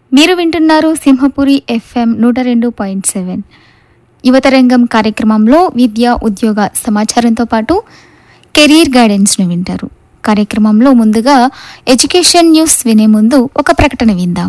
మీరు వింటున్నారు సింహపురి FM 102.7 యువతరంగం కార్యక్రమంలో విద్య ఉద్యోగ సమాచారంతో పాటు కెరీర్ గైడెన్స్ను వింటారు. కార్యక్రమంలో ముందుగా ఎడ్యుకేషన్ న్యూస్ వినే ముందు ఒక ప్రకటన విందాం.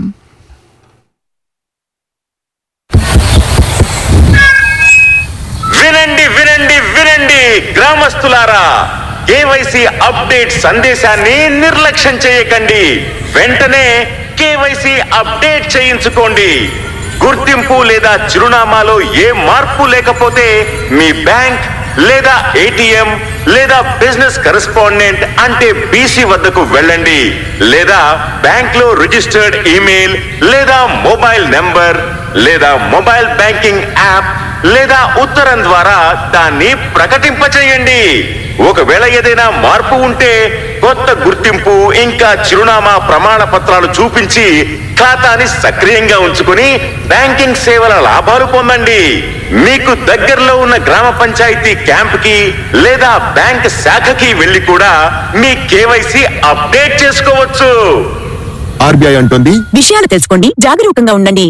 వినండి వినండి వినండి గ్రామస్తులారా, కేవైసీ అప్డేట్ సందేశాన్ని నిర్లక్ష్యం చేయకండి. వెంటనే కేవైసీ అప్డేట్ చేయించుకోండి. గుర్తింపు లేదా చిరునామాలో ఏ మార్పు లేకపోతే మీ బ్యాంక్ లేదా ఏటీఎం లేదా బిజినెస్ కరెస్పాండెంట్ అంటే బీసీ వద్దకు వెళ్ళండి. లేదా బ్యాంక్ లో రిజిస్టర్డ్ ఈమెయిల్ లేదా మొబైల్ నెంబర్ లేదా మొబైల్ బ్యాంకింగ్ యాప్ లేదా ఉత్తరం ద్వారా దాన్ని ప్రకటింపచేయండి. ఒకవేళ ఏదైనా మార్పు ఉంటే కొత్త గుర్తింపు ఇంకా చిరునామా ప్రమాణ పత్రాలు చూపించి ఖాతాని సక్రియంగా ఉంచుకుని బ్యాంకింగ్ సేవల లాభాలు పొందండి. మీకు దగ్గరలో ఉన్న గ్రామ పంచాయతీ క్యాంప్ కి లేదా బ్యాంక్ శాఖకి వెళ్లి కూడా మీ కేవైసీ అప్డేట్ చేసుకోవచ్చు. ఆర్బీఐ అంటుంది, విషయాలు తెలుసుకోండి, జాగరూకంగా ఉండండి.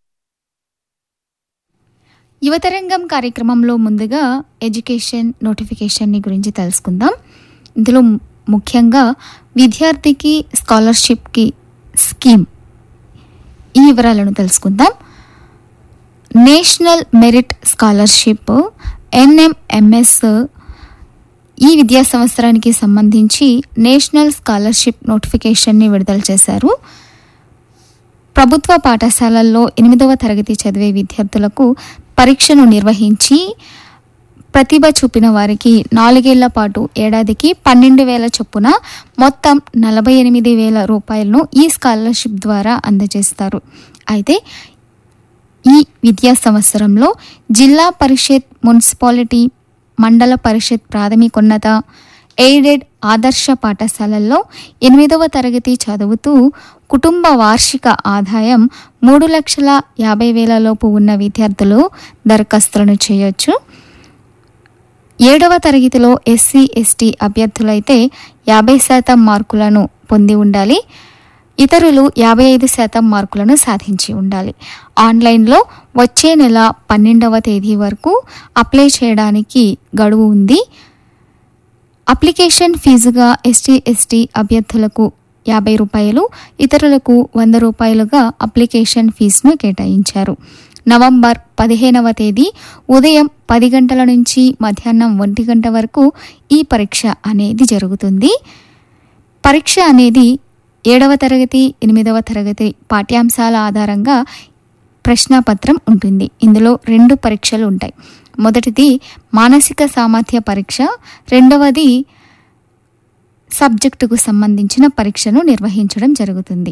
యువతరంగం కార్యక్రమంలో ముందుగా ఎడ్యుకేషన్ నోటిఫికేషన్ని గురించి తెలుసుకుందాం. ఇందులో ముఖ్యంగా విద్యార్థికి స్కాలర్షిప్కి స్కీమ్ ఈ వివరాలను తెలుసుకుందాం. నేషనల్ మెరిట్ స్కాలర్షిప్ NMMS ఈ విద్యా సంవత్సరానికి సంబంధించి నేషనల్ స్కాలర్షిప్ నోటిఫికేషన్ని విడుదల చేశారు. ప్రభుత్వ పాఠశాలల్లో 8వ తరగతి చదివే విద్యార్థులకు పరీక్షను నిర్వహించి ప్రతిభ చూపిన వారికి 4 ఏళ్ల పాటు ఏడాదికి 12,000 చొప్పున మొత్తం 48,000 రూపాయలను ఈ స్కాలర్షిప్ ద్వారా అందజేస్తారు. అయితే ఈ విద్యా సంవత్సరంలో జిల్లా పరిషత్, మున్సిపాలిటీ, మండల పరిషత్ ప్రాథమికోన్నత, ఎయిడెడ్, ఆదర్శ పాఠశాలల్లో 8వ తరగతి చదువుతూ కుటుంబ వార్షిక ఆదాయం 3,50,000 లోపు ఉన్న విద్యార్థులు దరఖాస్తులను చేయొచ్చు. 7వ తరగతిలో SC, ST అభ్యర్థులైతే 50% మార్కులను పొంది ఉండాలి. ఇతరులు 55% మార్కులను సాధించి ఉండాలి. ఆన్లైన్లో వచ్చే నెల 12వ తేదీ వరకు అప్లై చేయడానికి గడువు ఉంది. అప్లికేషన్ ఫీజుగా SC, ST అభ్యర్థులకు 50 రూపాయలు, ఇతరులకు 100 రూపాయలుగా అప్లికేషన్ ఫీజును కేటాయించారు. నవంబర్ 15వ తేదీ ఉదయం 10 గంటల నుంచి మధ్యాహ్నం 1 గంట వరకు ఈ పరీక్ష అనేది జరుగుతుంది. పరీక్ష అనేది 7వ తరగతి, 8వ తరగతి పాఠ్యాంశాల ఆధారంగా ప్రశ్నాపత్రం ఉంటుంది. ఇందులో 2 పరీక్షలు ఉంటాయి. మొదటిది మానసిక సామర్థ్య పరీక్ష, రెండవది సబ్జెక్టుకు సంబంధించిన పరీక్షను నిర్వహించడం జరుగుతుంది.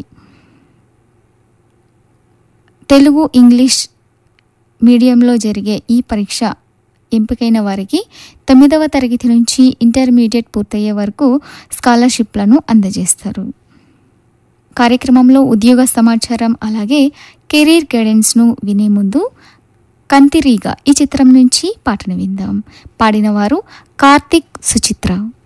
తెలుగు, ఇంగ్లీష్ మీడియంలో జరిగే ఈ పరీక్ష ఎంపికైన వారికి 9వ తరగతి నుంచి ఇంటర్మీడియట్ పూర్తయ్యే వరకు స్కాలర్షిప్లను అందజేస్తారు. కార్యక్రమంలో ఉద్యోగ సమాచారం అలాగే కెరీర్ గైడెన్స్ను వినే ముందు కంతిరీగా ఈ చిత్రం నుంచి పాటను విందాం. పాడినవారు కార్తిక్, సుచిత్ర.